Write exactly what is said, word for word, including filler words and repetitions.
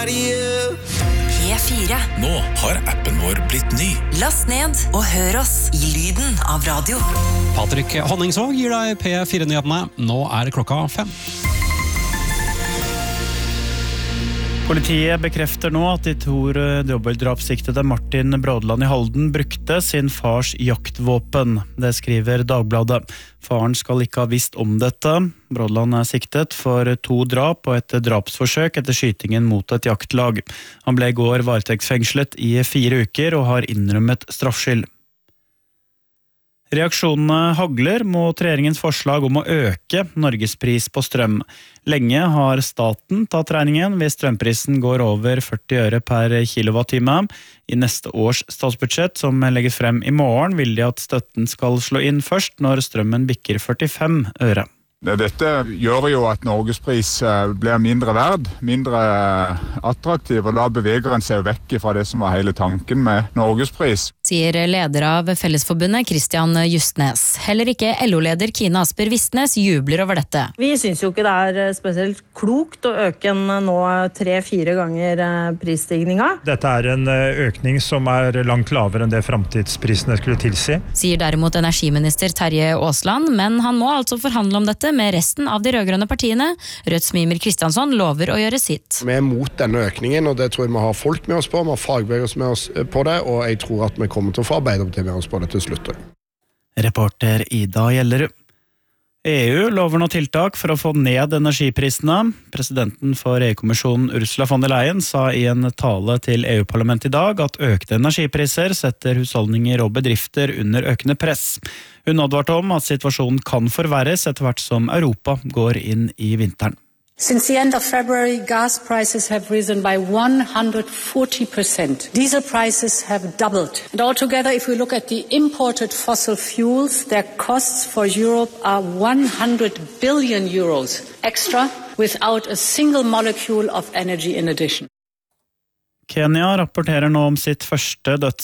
P fire. Nå har appen vår blitt ny. Last ned og hør oss i lyden av radio. Patrick Honningsvåg gir deg P fire-nyhetene. Nå er klokka fem. Politiet bekrefter nå at de to dobbeltdrapssiktede Martin Brådland i Halden brukte sin fars jaktvåpen. Det skriver Dagbladet. Faren skal ikke ha visst om dette. Brådland er siktet for to drap og et drapsforsøk etter skytingen mot et jaktlag. Han ble i går varetektsfengslet i fire uker og har innrømmet straffskyld. Reaksjonene hagler mot regjeringens forslag om å øke Norgespris på strøm. Lenge har staten tatt regningen hvis strømprisen går over førti øre per kilowattime. I neste års statsbudsjett, som legges frem i morgen, vil de at støtten skal slå inn først når strømmen bikker førtifem øre. Dette gjør jo at Norgespris blir mindre verd, mindre attraktiv, og da beveger en seg vekk fra det som var hele tanken med Norgespris. Sier leder av Fellesforbundet Christian Justnes. Heller ikke L O-leder Kine Asper Vistnes jubler over dette. Vi synes jo ikke det er spesielt klokt å øke en nå tre-fire ganger prisstigninga. Dette er en økning som er langt lavere enn det fremtidsprisene skulle tilsi. Sier derimot energiminister Terje Aasland, men han må altså forhandle om dette med resten av de rødgrønne partiene. Rødts Mímir Kristjánsson lover å gjøre sitt. Vi er mot denne økningen, og det tror jeg vi har folk med oss på, vi har fagbevegelse med oss på det, og jeg tror at vi kommer til å få Arbeiderpartiet med oss på det til slutt. Reporter Ida Gjellerud. E U lover nå tiltak for å få ned energiprisene. Presidenten for E U-kommisjonen Ursula von der Leyen sa i en tale til E U-parlamentet i dag at økte energipriser setter husholdninger og bedrifter under økende press. Hun advarte om at situasjonen kan forverres etter hvert som Europa går inn i vinteren. Since the end of February, gas prices have risen by one hundred forty percent. Diesel prices have doubled. And altogether, if we look at the imported fossil fuels, their costs for Europe are one hundred billion euros extra without a single molecule of energy in addition. Kenya rapporterer nå om sitt første døds